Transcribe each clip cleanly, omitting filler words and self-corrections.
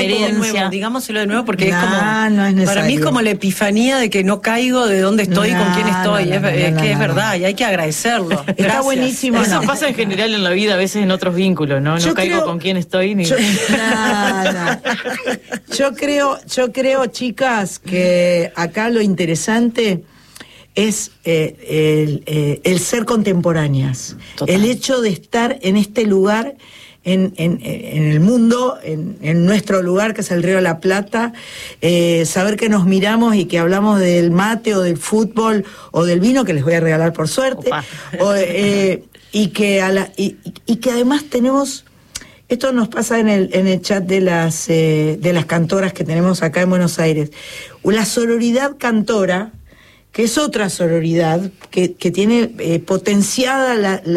referencia. Digámoselo de nuevo porque no, es como, no es necesario. para mí es como la epifanía de que no caigo de dónde estoy y con quién estoy. Es verdad, y hay que agradecerlo. Está buenísimo. Eso pasa en general en la vida, a veces en otros vínculos, ¿no? No caigo con quién estoy ni... Yo creo, chicas, que acá lo interesante es el ser contemporáneas. Total. El hecho de estar en este lugar, en el mundo, en nuestro lugar, que es el Río de la Plata, saber que nos miramos y que hablamos del mate o del fútbol o del vino, que les voy a regalar por suerte, y que además tenemos... Esto nos pasa en el chat de las cantoras que tenemos acá en Buenos Aires. La sororidad cantora, que es otra sororidad, que tiene potenciada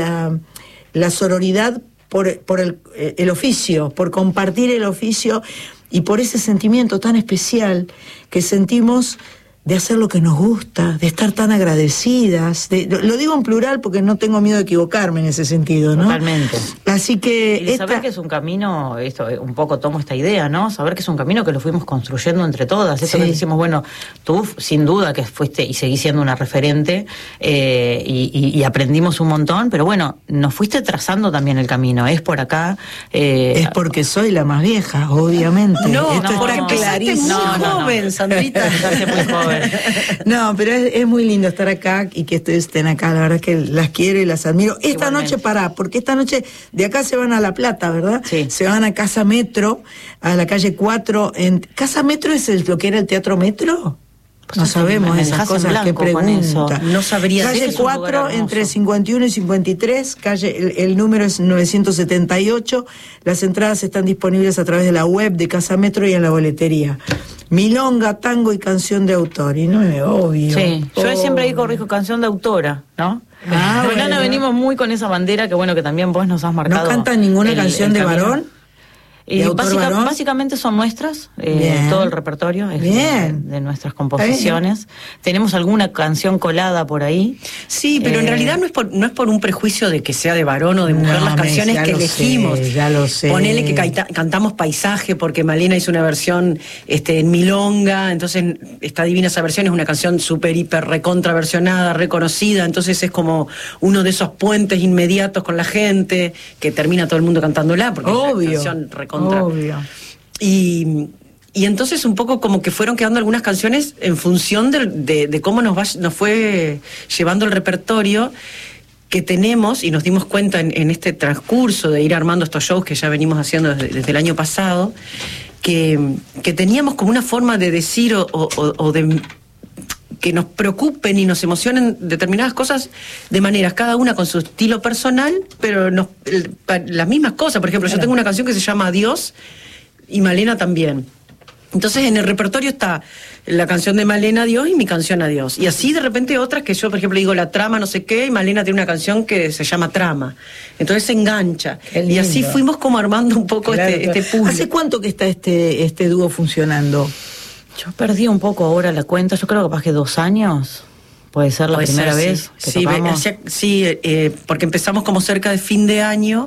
la sororidad por el oficio, por compartir el oficio y por ese sentimiento tan especial que sentimos de hacer lo que nos gusta, de estar tan agradecidas. Lo digo en plural porque no tengo miedo de equivocarme en ese sentido, ¿no? Totalmente. Así que... Y saber que es un camino, esto un poco tomo esta idea, ¿no? Saber que es un camino que lo fuimos construyendo entre todas. Eso que decimos, bueno, tú sin duda que fuiste y seguís siendo una referente y aprendimos un montón, pero bueno, nos fuiste trazando también el camino. Es por acá... es porque soy la más vieja, obviamente. No, porque empezaste muy joven, Sandrita. Empezaste muy joven. No, pero es muy lindo estar acá y que ustedes estén acá. La verdad es que las quiero y las admiro. Esta noche porque esta noche de acá se van a La Plata, ¿verdad? Sí. Se van a Casa Metro, a la calle 4. ¿Casa Metro es lo que era el Teatro Metro? Pues no sabemos esas cosas que preguntan. No sabría. Calle 4, entre 51 y 53, el número es 978. Las entradas están disponibles a través de la web de Casa Metro y en la boletería. Milonga, tango y canción de autor. Y no es obvio. Sí, yo siempre ahí corrijo canción de autora, ¿no? Bueno, venimos muy con esa bandera que bueno, que también vos nos has marcado. ¿No cantan ninguna canción de varón? Básicamente son nuestras, todo el repertorio es de nuestras composiciones. Tenemos alguna canción colada por ahí. Sí, pero en realidad no es por un prejuicio de que sea de varón o de mujer las canciones que elegimos. Ya lo sé. Ponele que cantamos Paisaje porque Malena hizo una versión en milonga, entonces está divina esa versión, es una canción súper, hiper, recontraversionada, reconocida, entonces es como uno de esos puentes inmediatos con la gente que termina todo el mundo cantándola porque es una canción Obvio. Y entonces un poco como que fueron quedando algunas canciones en función de cómo nos fue llevando el repertorio que tenemos, y nos dimos cuenta en este transcurso de ir armando estos shows que ya venimos haciendo desde el año pasado, que teníamos como una forma de decir o de que nos preocupen y nos emocionen determinadas cosas de maneras, cada una con su estilo personal, pero las mismas cosas. Por ejemplo, yo tengo una canción que se llama Adiós y Malena también. Entonces en el repertorio está la canción de Malena Adiós y mi canción Adiós. Y así de repente otras que yo, por ejemplo, digo la trama no sé qué y Malena tiene una canción que se llama Trama. Entonces se engancha. Y así fuimos como armando un poco este puzzle. ¿Hace cuánto que está este dúo funcionando? Yo perdí un poco ahora la cuenta, yo creo que capaz que 2 años, puede ser la primera vez que tocamos. Sí, porque empezamos como cerca de fin de año,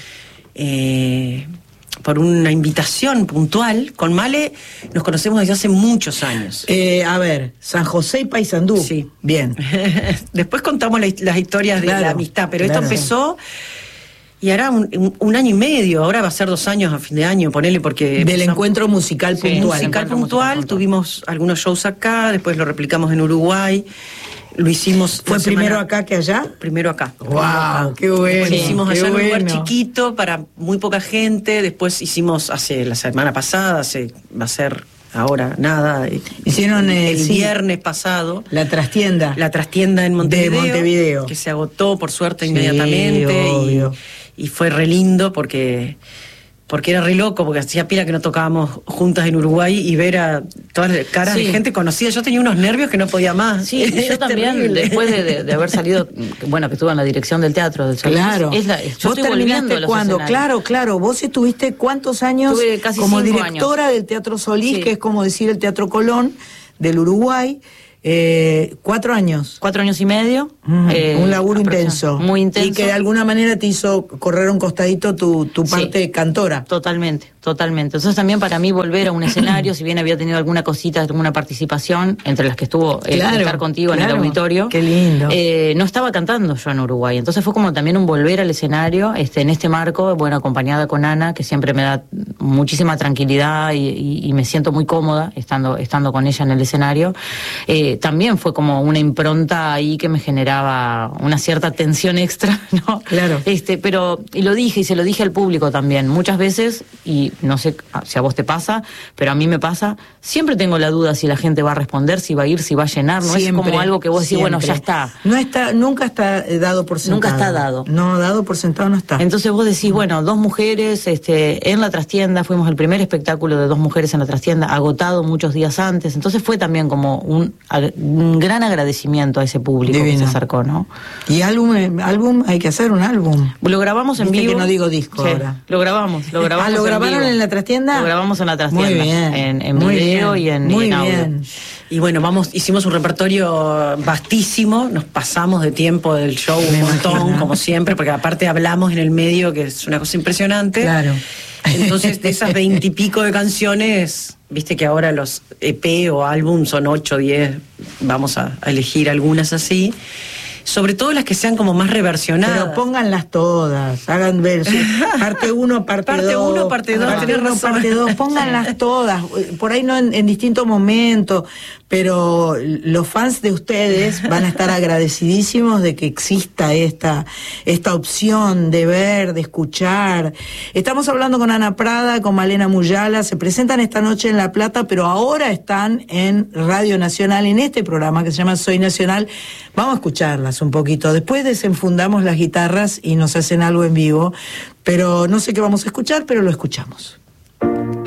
por una invitación puntual. Con Male nos conocemos desde hace muchos años. A ver, San José y Paysandú. Sí. Bien. Después contamos las historias de la amistad, pero esto empezó... Y hará un año y medio, ahora va a ser 2 años a fin de año, ponele, porque... Del encuentro musical puntual. Musical puntual, tuvimos algunos shows acá, después lo replicamos en Uruguay, lo hicimos... ¿Fue primero acá que allá? Primero acá. ¡Wow! ¡Qué bueno! Lo hicimos allá en un lugar chiquito, para muy poca gente, después hicimos la semana pasada, va a ser... Ahora, nada. Hicieron el viernes pasado. La trastienda. La trastienda en Montevideo. Que se agotó, por suerte, inmediatamente. Obvio. Y fue re lindo porque era re loco, porque hacía pila que no tocábamos juntas en Uruguay y ver a todas las caras de gente conocida. Yo tenía unos nervios que no podía más. Sí, yo también, terrible. Después de haber salido, bueno, que estuve en la dirección del teatro del Solís. Claro. Yo ¿Vos terminaste cuándo? Claro. Vos estuviste ¿cuántos años? Estuve casi como 5 directora años. del Teatro Solís, que es como decir el Teatro Colón del Uruguay. 4 años. 4 años y medio. Un laburo intenso. Muy intenso. Y que de alguna manera te hizo correr un costadito tu parte cantora. Totalmente. Totalmente. Entonces también para mí volver a un escenario, si bien había tenido alguna cosita, alguna participación, entre las que estuvo estar contigo en el auditorio. Qué lindo. No estaba cantando yo en Uruguay. Entonces fue como también un volver al escenario, en este marco, bueno, acompañada con Ana, que siempre me da muchísima tranquilidad y me siento muy cómoda estando con ella en el escenario. También fue como una impronta ahí que me generaba una cierta tensión extra, ¿no? Claro. Pero, y lo dije, y se lo dije al público también, muchas veces, y no sé si a vos te pasa, pero a mí me pasa, siempre tengo la duda si la gente va a responder, si va a ir, si va a llenar, no siempre, es como algo que vos decís, bueno, ya está. Nunca está dado por sentado. Nunca está dado. No, dado por sentado no está. Entonces vos decís, bueno, 2 mujeres en la trastienda, fuimos el primer espectáculo de 2 mujeres en la trastienda, agotado muchos días antes, entonces fue también como un gran agradecimiento a ese público que se acercó, ¿no? Y álbum, hay que hacer un álbum. Lo grabamos en vivo. Que no digo disco ahora. Lo grabamos. ¿Lo grabaron en la trastienda? Lo grabamos en la trastienda. Muy bien. En video y en Muy audio. bien. Y bueno, hicimos un repertorio vastísimo, nos pasamos de tiempo del show un montón, como siempre, porque aparte hablamos en el medio, que es una cosa impresionante. Claro. Entonces, de esas 20 y pico de canciones, viste que ahora los EP o álbum son 8 o 10, vamos a elegir algunas así. Sobre todo las que sean como más reversionadas. Pero pónganlas todas, hagan ver, parte 1, parte 2. Parte 1, parte 2, parte 1, parte 2, pónganlas todas, por ahí no en distintos momentos, pero los fans de ustedes van a estar agradecidísimos de que exista esta opción de ver, de escuchar. Estamos hablando con Ana Prada, con Malena Muyala, se presentan esta noche en La Plata, pero ahora están en Radio Nacional, en este programa que se llama Soy Nacional. Vamos a escucharlas un poquito. Después desenfundamos las guitarras y nos hacen algo en vivo, pero no sé qué vamos a escuchar, pero lo escuchamos.